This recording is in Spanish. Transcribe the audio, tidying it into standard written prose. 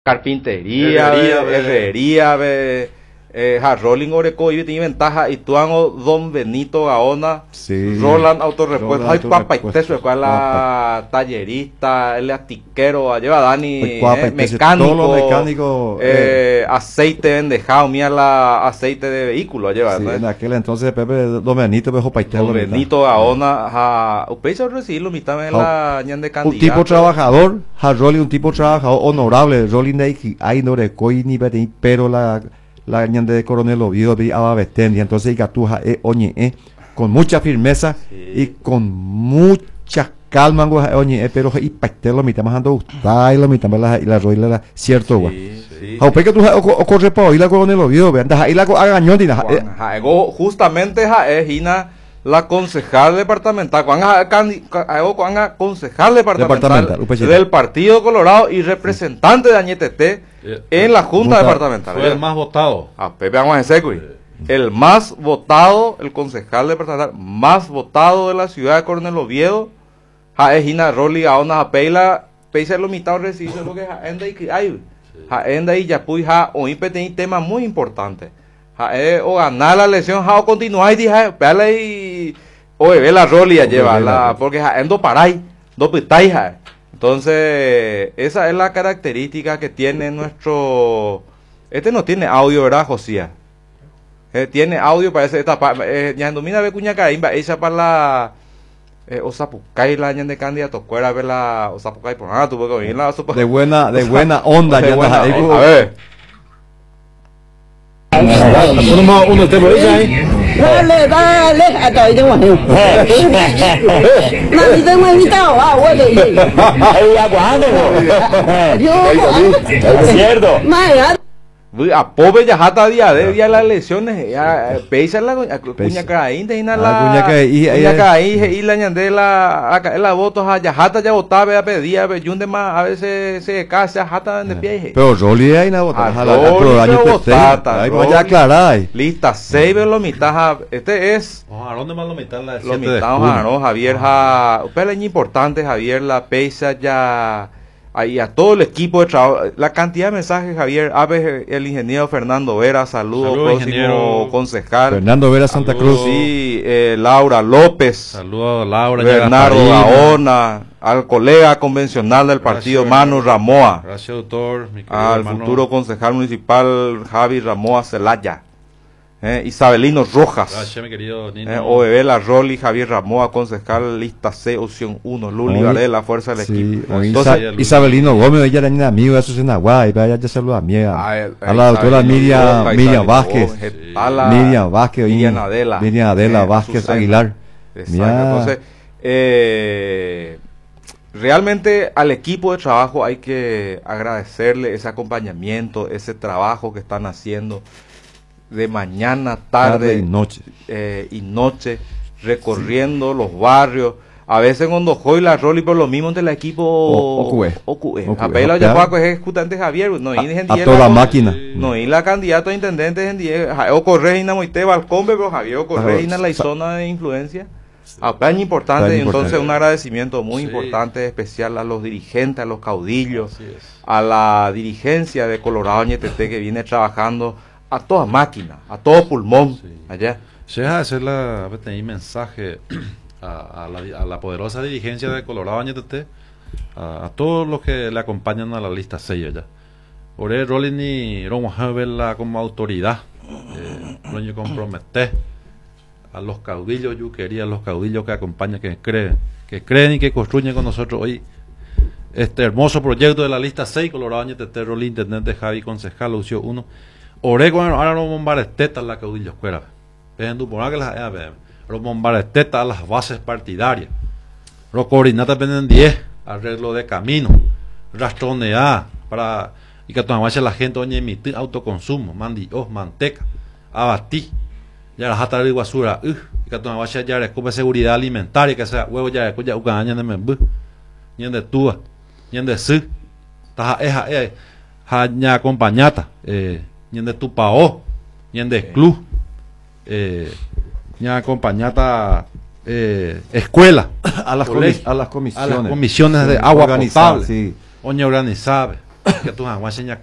carpintería, herrería, Rolling Oreco y tiene ventaja y tú Don Benito Gaona, sí. Roland Autorepuesto, hay papá y teso, la tallerista, el atiquero, lleva Dani, mecánico, todo lo mecánico, aceite vendejado, mía la aceite de vehículo, lleva. Sí, en aquel entonces Pepe Don Benito dejó paitelo. Don Benito Gaona, usted recibirlo mitad de la ñan de candidato. Un tipo trabajador, Rolling, un tipo trabajador honorable, Rolling de ahí no recoy ni pero la ñande de Coronel Oviedo a Betén, y entonces Icatuja con mucha firmeza y con mucha calma pero y paitelo mitad más ando gustar lo mitad la roila cierto güey que tú corre para hoy la Coronel Oviedo vean ahí la agañón justamente es Gina la concejal departamental, concejal departamental del Partido Colorado y representante de Añetete en la Junta Departamental. Fue el más votado. A Pepe vamos a decir, el más votado, el concejal departamental más votado de la ciudad de Coronel Oviedo, es Gina Rolly Gaona Japeila, Peisa lo mitad recibe lo que Jaenda y Yapuy hoy tiene un tema muy importante. O ganar la elección o continuar y dije pele y ve la rol y ya lleva porque endo parai do pitai. Entonces esa es la característica que tiene nuestro no tiene audio, ¿verdad, Josía? Tiene audio, parece esta ya domina ve cuña caimba esa para la Osapucay la ñan de candidato cuera ver la Osapucay por nada tuvo que venir la de buena onda a ver. Uno te puede ahí. Dale, hasta ahí tengo. Nadie tengo invitado, bueno. Ahí aguante, es cierto. A pobre ya jata día de las elecciones ya pesa la cuña caín de la cuña caín y la ñande la votos ya jata ya votaba a pedía yunde más a veces se casa jata de pie pero Rolly ahí na votar ahí voy a aclarar lista 6 lo mitad es ¿dónde más lo mitad la lo mitad Javier peleña importante Javier la pesa ya ahí a todo el equipo de trabajo, la cantidad de mensajes, Javier, el ingeniero Fernando Vera, saludos, próximo ingeniero. Concejal. Fernando Vera Santa Cruz. Sí, Laura López. Saludos, Laura. Bernardo Gaona, al colega convencional del partido, Manu Ramoa. Gracias, doctor. Al futuro concejal municipal, Javi Ramoa Celaya. Isabelino Rojas. Gracias, mi querido Nino. Obevela Rolly, Javier Ramoa, concejal lista C, opción 1. Luli Varela, fuerza del equipo. Entonces, Isabelino Gómez, ella era amigo de Azucena Guay, vaya ya saluda a mí, a la doctora Miriam Vázquez. Miriam Vázquez, Miriam Adela Vázquez Aguilar. Entonces, realmente al equipo de trabajo hay que agradecerle ese acompañamiento, ese trabajo que están haciendo de mañana, tarde y noche, recorriendo los barrios. A veces cuando hoy la rol y por lo mismo entre el equipo OQE. Apela ya Paco es justamente Javier, no a toda máquina. No y la candidato a intendente en 10, o Corregina Moite Balcombe, pero Javier o Corregina la zona de influencia. Tan importante, y entonces un agradecimiento muy importante, especial a los dirigentes, a los caudillos, a la dirigencia de Colorado Ñetete que viene trabajando a toda máquina, a todo pulmón, allá. Se deja de hacer un mensaje a la poderosa dirigencia de Colorado Ñetete, a todos los que le acompañan a la lista 6 allá. Por el rol ni vamos a verla como autoridad, no comprometer a los caudillos, yo quería a los caudillos que acompañan, que creen y que construyen con nosotros hoy este hermoso proyecto de la lista 6, Colorado Ñetete, rol intendente Javi, concejal, Lucio 1. Orego ahora no bombarestetas la caudillo escuela. Dejen tu poner que las los bombarestetas a las bases partidarias. Los coordinatas venden 10, arreglo de camino, rastronear para y que tomase la gente oye emitir autoconsumo, manteca, abatí, ya las jata de basura, y que tomase ya recope seguridad alimentaria, que sea huevo ya ya ucaña de membu, ni de tua, ni de su, taja ya acompañata, ni de tu pao, ni de club, ni acompañata escuela a las comisiones de agua potable, oña organizada, que tu agua seña